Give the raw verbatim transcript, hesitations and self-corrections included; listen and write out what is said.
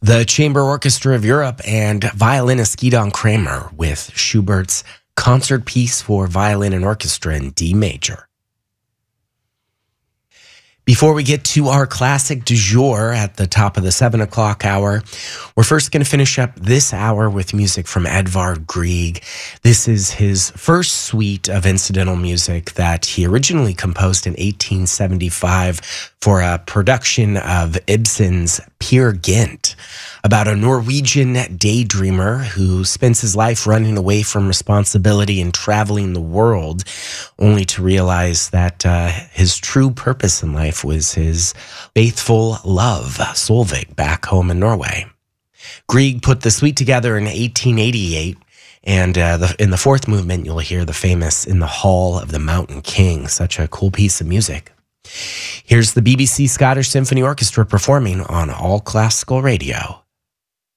The Chamber Orchestra of Europe and violinist Gidon Kramer with Schubert's Concert Piece for Violin and Orchestra in D major. Before we get to our classic du jour at the top of the seven o'clock hour, we're first going to finish up this hour with music from Edvard Grieg. This is his first suite of incidental music that he originally composed in eighteen seventy-five for a production of Ibsen's Peer Gynt, about a Norwegian daydreamer who spends his life running away from responsibility and traveling the world, only to realize that uh, his true purpose in life was his faithful love, Solveig, back home in Norway. Grieg put the suite together in eighteen eighty-eight, and uh, the, in the fourth movement, you'll hear the famous In the Hall of the Mountain King, such a cool piece of music. Here's the B B C Scottish Symphony Orchestra performing on All Classical Radio.